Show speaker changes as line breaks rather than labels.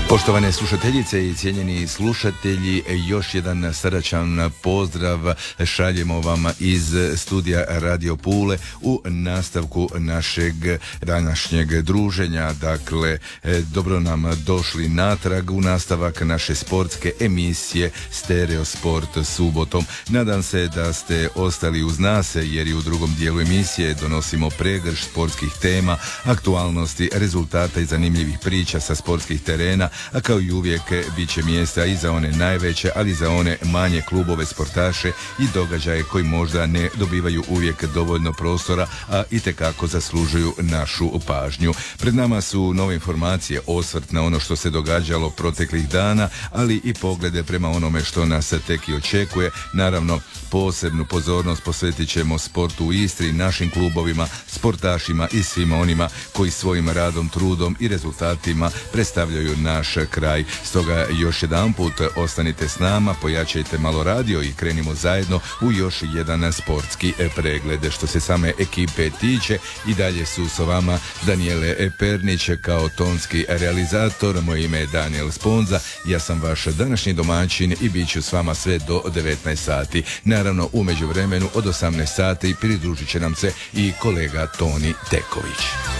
Poštovane slušateljice i cijenjeni slušatelji, još jedan srdačan pozdrav šaljemo vam iz studija Radio Pule u nastavku našeg današnjeg druženja. Dakle, dobro nam došli natrag u nastavak naše sportske emisije Stereo Sport subotom. Nadam se da ste ostali uz nas jer i u drugom dijelu emisije donosimo pregršt sportskih tema, aktualnosti, rezultata i zanimljivih priča sa sportskih terena, a kao i uvijek bit će mjesta i za one najveće, ali i za one manje klubove, sportaše i događaje koji možda ne dobivaju uvijek dovoljno prostora, a itekako zaslužuju našu pažnju. Pred nama su nove informacije, osvrt na ono što se događalo proteklih dana, ali i poglede prema onome što nas tek i očekuje. Naravno, posebnu pozornost posvetit ćemo sportu u Istri, našim klubovima, sportašima i svima onima koji svojim radom, trudom i rezultatima predstavljaju naš kraj. Stoga još jedanput ostanite s nama, pojačajte malo radio i krenimo zajedno u još jedan sportski pregled. Što se same ekipe tiče, i dalje su s vama Danijele Pernić kao tonski realizator. Moje ime je Daniel Sponza, ja sam vaš današnji domaćin i bit ću s vama sve do 19 sati. Naravno, u međuvremenu od 18 sati pridružit će nam se i kolega Toni Teković.